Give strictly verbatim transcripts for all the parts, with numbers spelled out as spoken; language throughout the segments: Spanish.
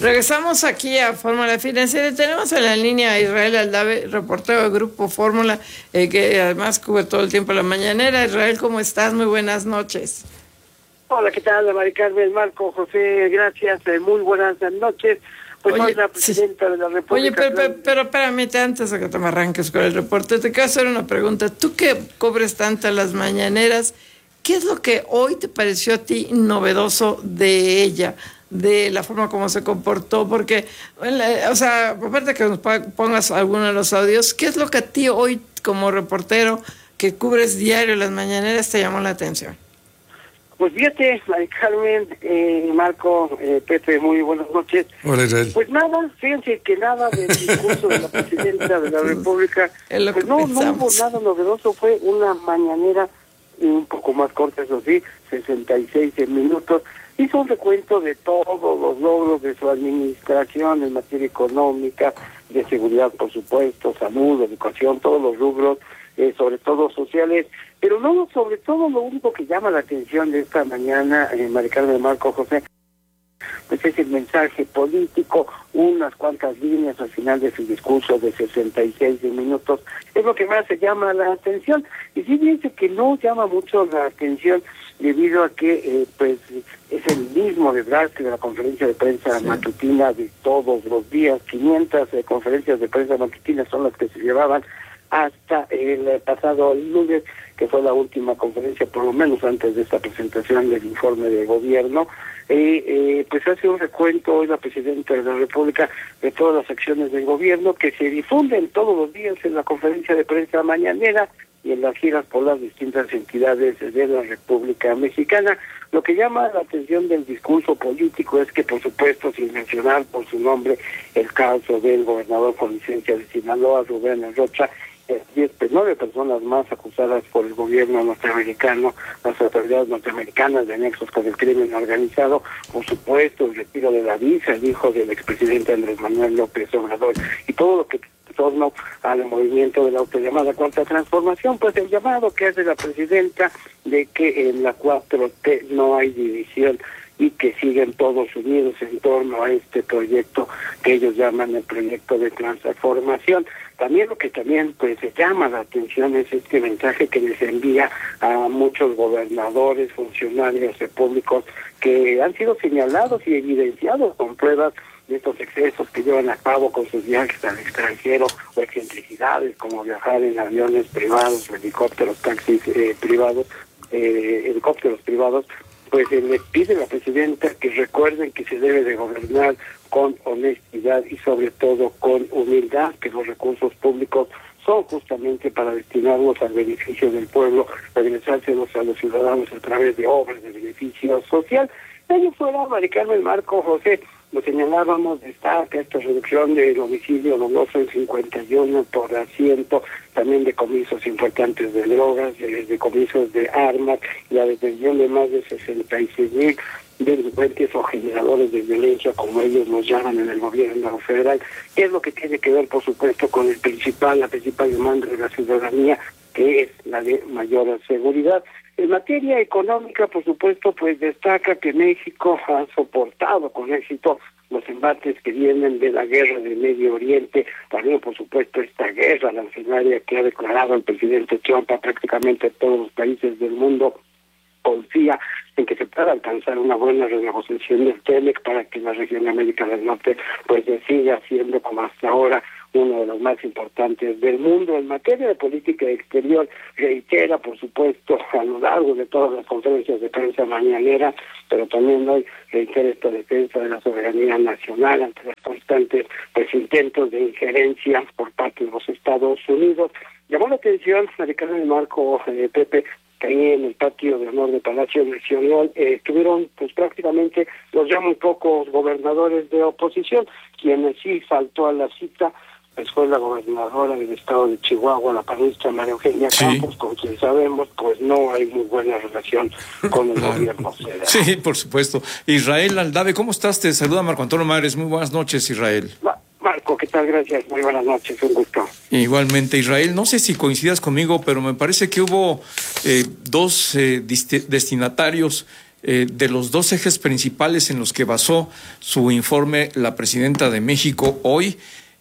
Regresamos aquí a Fórmula Financiera. Tenemos en la línea a Israel Aldave, reportero del Grupo Fórmula, eh, que además cubre todo el tiempo la mañanera. Israel, ¿cómo estás? Muy buenas noches. Hola, ¿qué tal? Mari Carmen, Marco, José, gracias. Eh, muy buenas noches. Pues Oye, soy la presidenta sí. de la República. Oye, pero, pero, pero espérame, antes de que te me arranques con el reporte, te quiero hacer una pregunta. Tú que cubres tanto las mañaneras, ¿qué es lo que hoy te pareció a ti novedoso de ella, de la forma como se comportó? Porque, o sea, aparte que nos pongas alguno de los audios, ¿qué es lo que a ti hoy, como reportero que cubres diario las mañaneras, te llamó la atención? Pues fíjate, Mari Carmen, eh, Marco, eh, Pepe, muy buenas noches. Hola, Israel. Pues nada, fíjense que nada del discurso de la presidenta de la República, pues no, no hubo nada novedoso, fue una mañanera un poco más corta, eso sí, sesenta y seis minutos. Hizo un recuento de todos los logros de su administración en materia económica, de seguridad, por supuesto, salud, educación, todos los rubros, eh, sobre todo sociales, pero no, sobre todo lo único que llama la atención de esta mañana, eh, Mari Carmen, Marco, José, pues es el mensaje político, unas cuantas líneas al final de su discurso de sesenta y seis minutos, es lo que más se llama la atención. Y sí dice que no llama mucho la atención debido a que eh, pues es el mismo desgaste de la conferencia de prensa sí. matutina de todos los días. quinientas eh, conferencias de prensa matutinas son las que se llevaban hasta el pasado lunes, que fue la última conferencia, por lo menos antes de esta presentación del informe de gobierno. Eh, eh, pues hace un recuento hoy la presidenta de la República de todas las acciones del gobierno que se difunden todos los días en la conferencia de prensa mañanera y en las giras por las distintas entidades de la República Mexicana. Lo que llama la atención del discurso político es que, por supuesto, sin mencionar por su nombre el caso del gobernador con licencia de Sinaloa, Rubén Rocha, diez, nueve personas más acusadas por el gobierno norteamericano, las autoridades norteamericanas de nexos con el crimen organizado, por supuesto el retiro de la visa, el hijo del expresidente Andrés Manuel López Obrador, y todo lo que en torno al movimiento de la autollamada Cuarta Transformación, pues el llamado que hace la presidenta de que en la cuatro T no hay división y que siguen todos unidos en torno a este proyecto que ellos llaman el proyecto de transformación. También lo que también pues se llama la atención es este mensaje que les envía a muchos gobernadores, funcionarios públicos que han sido señalados y evidenciados con pruebas de estos excesos que llevan a cabo con sus viajes al extranjero o excentricidades como viajar en aviones privados, helicópteros, taxis eh, privados, eh, helicópteros privados. Pues eh, les pide a la presidenta que recuerden que se debe de gobernar con honestidad y sobre todo con humildad, que los recursos públicos son justamente para destinarlos al beneficio del pueblo, regresárselos a los ciudadanos a través de obras de beneficio social. De ello fuera, Mari Carmen, Marco, José, lo señalábamos, destaca esta reducción del homicidio doloso en cincuenta y uno por ciento, también decomisos importantes de drogas, de decomisos de armas, la detención de más de sesenta y seis mil delincuentes o generadores de violencia, como ellos nos llaman en el gobierno federal, que es lo que tiene que ver, por supuesto, con el principal, la principal demanda de la ciudadanía, que es la de mayor seguridad. En materia económica, por supuesto, pues destaca que México ha soportado con éxito los embates que vienen de la guerra del Medio Oriente, también por supuesto esta guerra lancenaria que ha declarado el presidente Trump a prácticamente todos los países del mundo. Confía en que se pueda alcanzar una buena renegociación del TEMEC para que la región de América del Norte pues siga siendo como hasta ahora uno de los más importantes del mundo. En materia de política exterior, reitera, por supuesto, a lo largo de todas las conferencias de prensa mañanera, pero también hoy reitera esta defensa de la soberanía nacional ante los constantes pues intentos de injerencia por parte de los Estados Unidos. Llamó la atención, Mari Carmen, Marco, eh, Pepe, que ahí en el patio de honor de Palacio Nacional eh, estuvieron pues prácticamente, los llaman pocos gobernadores de oposición, quienes sí faltó a la cita, pues fue la gobernadora del estado de Chihuahua, la panista María Eugenia sí. Campos, con quien sabemos pues no hay muy buena relación con el claro. gobierno federal. Sí, por supuesto. Israel Aldave, ¿cómo estás? Te saluda Marco Antonio Mares. Muy buenas noches, Israel. Ma- Marco, ¿qué tal? Gracias. Muy buenas noches, un gusto. Igualmente, Israel, no sé si coincidas conmigo, pero me parece que hubo eh, dos eh, dist- destinatarios eh, de los dos ejes principales en los que basó su informe la presidenta de México hoy.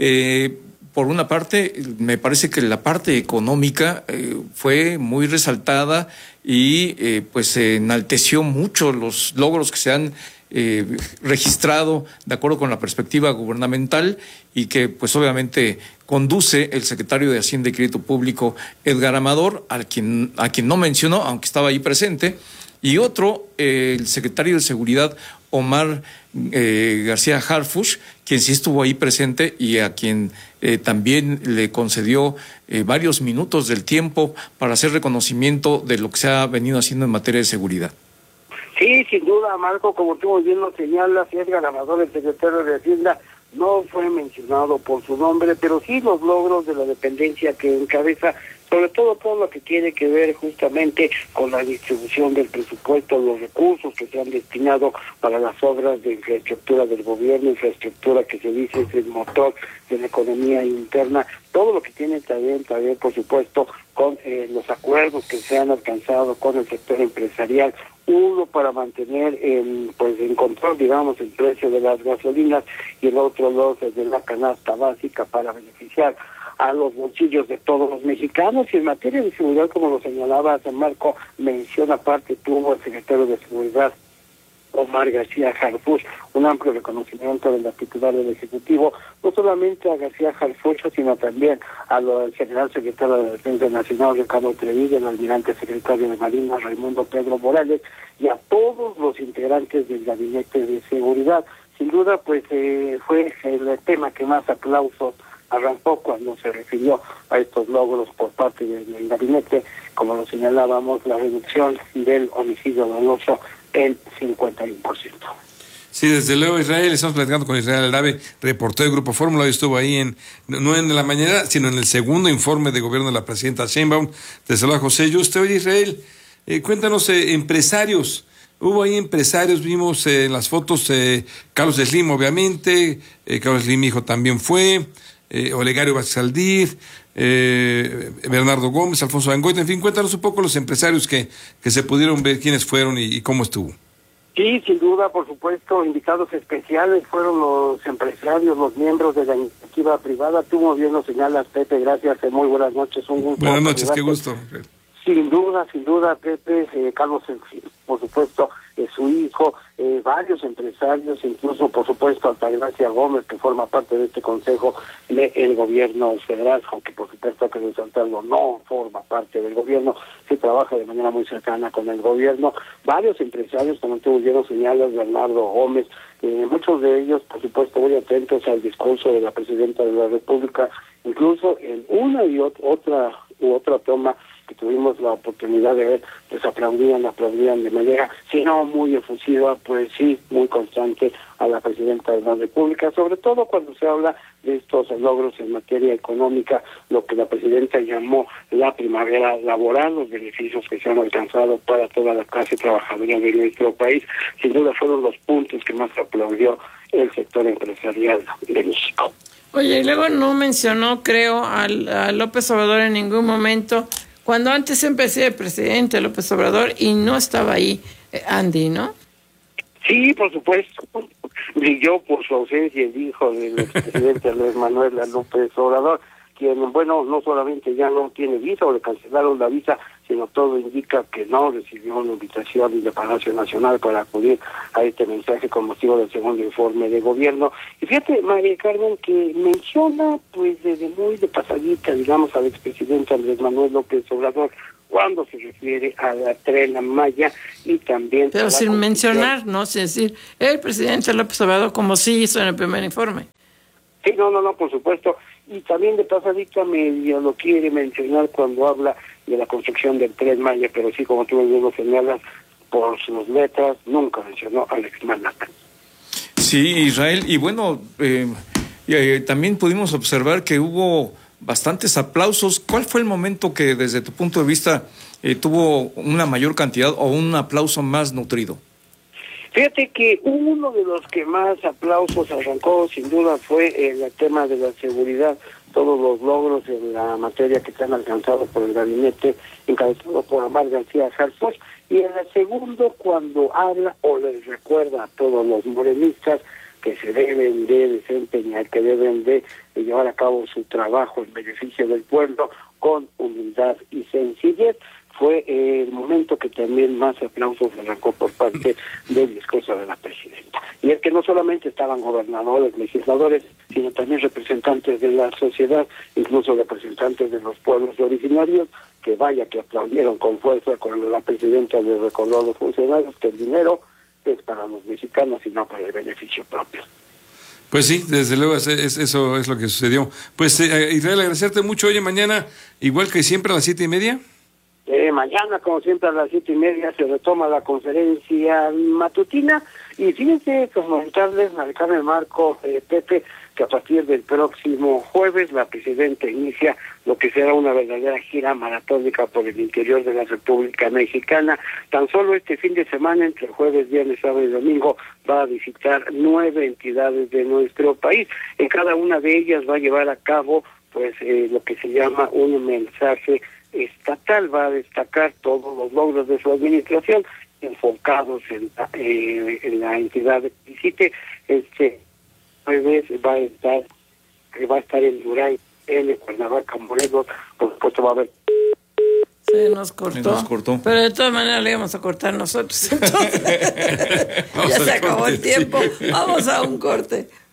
Eh, por una parte, me parece que la parte económica eh, fue muy resaltada y eh, pues se enalteció mucho los logros que se han eh, registrado de acuerdo con la perspectiva gubernamental y que pues obviamente conduce el secretario de Hacienda y Crédito Público, Edgar Amador, a quien, a quien no mencionó, aunque estaba ahí presente, y otro, eh, el secretario de Seguridad, Omar eh, García Harfuch, quien sí estuvo ahí presente y a quien eh, también le concedió eh, varios minutos del tiempo para hacer reconocimiento de lo que se ha venido haciendo en materia de seguridad. Sí, sin duda, Marco, como tú muy bien lo señalas, Edgar Amador, el secretario de Hacienda, no fue mencionado por su nombre, pero sí los logros de la dependencia que encabeza, sobre todo todo lo que tiene que ver justamente con la distribución del presupuesto, los recursos que se han destinado para las obras de infraestructura del gobierno, infraestructura que se dice es el motor de la economía interna, todo lo que tiene también, también por supuesto, con eh, los acuerdos que se han alcanzado con el sector empresarial, uno para mantener en, pues en control, digamos, el precio de las gasolinas y el otro dos de la canasta básica para beneficiar a los bolsillos de todos los mexicanos. Y en materia de seguridad, como lo señalaba San Marco, mención aparte tuvo el secretario de Seguridad, Omar García Harfuch, un amplio reconocimiento de la titular del Ejecutivo, no solamente a García Harfuch, sino también al general secretario de Defensa Nacional, Ricardo Trevilla, el almirante secretario de Marina, Raimundo Pedro Morales, y a todos los integrantes del Gabinete de Seguridad. Sin duda, pues eh, fue el tema que más aplausos arrancó cuando se refirió a estos logros por parte del, del gabinete, como lo señalábamos, la reducción del homicidio doloso en cincuenta y uno por ciento. Sí, desde luego, Israel, estamos platicando con Israel Aldave, reportero del Grupo Fórmula, hoy estuvo ahí, en no en la mañana, sino en el segundo informe de gobierno de la presidenta Sheinbaum. Te saluda José Yuste. Oye, Israel, eh, cuéntanos, eh, empresarios, hubo ahí empresarios, vimos eh, en las fotos, eh, Carlos Slim, obviamente, eh, Carlos Slim hijo también fue, eh, Olegario Vázquez eh, Bernardo Gómez, Alfonso Angoita, en fin, cuéntanos un poco los empresarios que, que se pudieron ver, quiénes fueron y, y cómo estuvo. Sí, sin duda, por supuesto, invitados especiales fueron los empresarios, los miembros de la iniciativa privada. Tú muy bien lo señalas, Pepe, gracias, muy buenas noches, un gusto. Buenas noches, qué gusto. Sin duda, sin duda, Pepe, eh, Carlos, por supuesto, eh, su hijo, eh, varios empresarios, incluso, por supuesto, Altagracia Gómez, que forma parte de este consejo del gobierno federal, aunque por supuesto hay que resaltarlo, no forma parte del gobierno, se trabaja de manera muy cercana con el gobierno. Varios empresarios, como tú bien señalas, Bernardo Gómez, eh, muchos de ellos, por supuesto, muy atentos al discurso de la presidenta de la República, incluso en una y ot- otra u otra toma que tuvimos la oportunidad de ver, pues aplaudían, aplaudían de manera, si no muy efusiva, pues sí, muy constante a la presidenta de la República, sobre todo cuando se habla de estos logros en materia económica, lo que la presidenta llamó la primavera laboral, los beneficios que se han alcanzado para toda la clase trabajadora de nuestro país. Sin duda fueron los puntos que más aplaudió el sector empresarial de México. Oye, y luego no mencionó, creo, al, a López Obrador en ningún momento, cuando antes empecé el presidente López Obrador y no estaba ahí eh, Andy, ¿no? Sí, por supuesto. Brilló por su ausencia el hijo del expresidente Andrés Manuel López Obrador, quien, bueno, no solamente ya no tiene visa o le cancelaron la visa, sino todo indica que no recibió una invitación de Palacio Nacional para acudir a este mensaje con motivo del segundo informe de gobierno. Y fíjate, María Carmen, que menciona, pues, desde muy de pasadita, digamos, al expresidente Andrés Manuel López Obrador, cuando se refiere a la Tren Maya y también... Pero sin mencionar, ¿no? Sin decir, el presidente López Obrador, como sí hizo en el primer informe. Sí, no, no, no, por supuesto. Y también de pasadita medio lo quiere mencionar cuando habla de la construcción del Tren Maya, pero sí, como tú bien lo señalas, por sus letras, nunca mencionó al exmandato. Sí, Israel, y bueno, eh, eh, también pudimos observar que hubo bastantes aplausos. ¿Cuál fue el momento que desde tu punto de vista eh, tuvo una mayor cantidad o un aplauso más nutrido? Fíjate que uno de los que más aplausos arrancó, sin duda, fue el tema de la seguridad, todos los logros en la materia que se han alcanzado por el gabinete encabezado por Omar García Harfuch, y en el segundo cuando habla o les recuerda a todos los morenistas que se deben de desempeñar, que deben de llevar a cabo su trabajo en beneficio del pueblo con humildad y sencillez. Fue el momento que también más aplausos arrancó por parte del discurso de la presidenta. Y es que no solamente estaban gobernadores, legisladores, sino también representantes de la sociedad, incluso representantes de los pueblos originarios, que vaya que aplaudieron con fuerza cuando la presidenta les recordó a los funcionarios que el dinero es para los mexicanos y no para el beneficio propio. Pues sí, desde luego es, es, eso es lo que sucedió. Pues eh, Israel, agradecerte mucho. Oye, mañana, igual que siempre a las siete y media. Eh, mañana, como siempre, a las siete y media se retoma la conferencia matutina. Y fíjense, comentarles, Alcalde Marco, eh, Pepe, que a partir del próximo jueves la presidenta inicia lo que será una verdadera gira maratónica por el interior de la República Mexicana. Tan solo este fin de semana, entre jueves, viernes, sábado y domingo, va a visitar nueve entidades de nuestro país. En cada una de ellas va a llevar a cabo pues eh, lo que se llama un mensaje estatal. Va a destacar todos los logros de su administración enfocados en, eh, en la entidad que visite. Este jueves va a estar va a estar en Durango, en Cuernavaca, Morelos, por supuesto va a haber. Se nos cortó. Se nos cortó. Pero de todas maneras le íbamos a cortar nosotros. Entonces, ya se acabó el tiempo. Sí. Vamos a un corte.